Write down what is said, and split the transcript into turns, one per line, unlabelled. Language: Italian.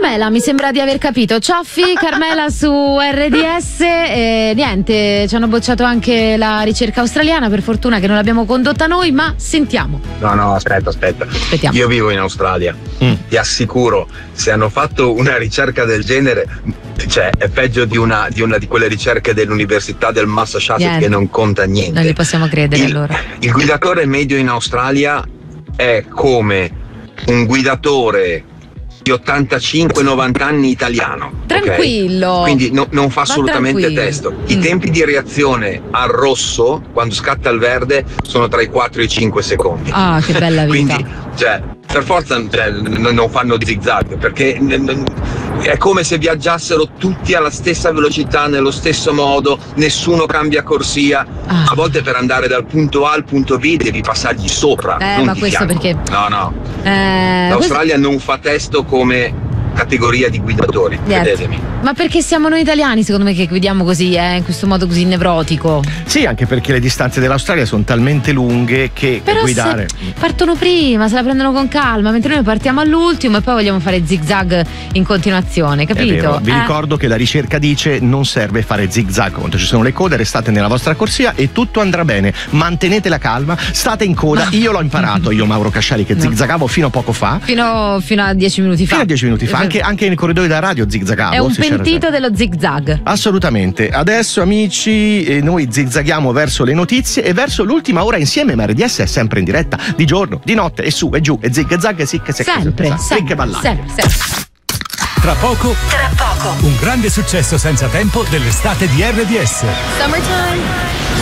Carmela, mi sembra di aver capito. Cioffi, Carmela su RDS. Niente, ci hanno bocciato anche la ricerca australiana, per fortuna che non l'abbiamo condotta noi, ma sentiamo.
No, aspetta.
Aspettiamo.
Io vivo in Australia. Ti assicuro, se hanno fatto una ricerca del genere, cioè è peggio di una di quelle ricerche dell'università del Massachusetts che non conta niente.
Non li possiamo credere allora.
Il guidatore medio in Australia è come un guidatore di 85-90 anni italiano.
Tranquillo.
Okay? Quindi non fa assolutamente
tranquillo.
testo. I tempi di reazione al rosso, quando scatta il verde, sono tra i 4 e i 5 secondi.
Ah, che bella vita.
Quindi, per forza non fanno zigzag, perché è come se viaggiassero tutti alla stessa velocità, nello stesso modo, nessuno cambia corsia. A volte per andare dal punto A al punto B devi passargli sopra. Non
ma
di
questo
fianco.
perché?
No. L'Australia non fa testo come categoria di guidatori, credetemi.
Ma perché siamo noi italiani, secondo me, che guidiamo così, in questo modo così nevrotico?
Sì, anche perché le distanze dell'Australia sono talmente lunghe che
però
guidare.
Partono prima, se la prendono con calma, mentre noi partiamo all'ultimo e poi vogliamo fare zigzag in continuazione, capito?
È vero. Vi ricordo che la ricerca dice non serve fare zigzag quando ci sono le code, restate nella vostra corsia e tutto andrà bene. Mantenete la calma, state in coda. Io l'ho imparato, io Mauro Casciari, che zigzagavo fino a poco fa.
Fino a 10 minuti fa.
Fino a 10 minuti fa, anche nei corridoi da radio zigzagavo.
È un pentito dello zigzag.
Assolutamente. Adesso, amici, noi zigzaghiamo verso le notizie e verso l'ultima ora insieme, ma RDS è sempre in diretta, di giorno, di notte, e su e giù, e zig e zag, e sic e
sempre.
Tra poco, un grande successo senza tempo dell'estate di RDS.
Summertime.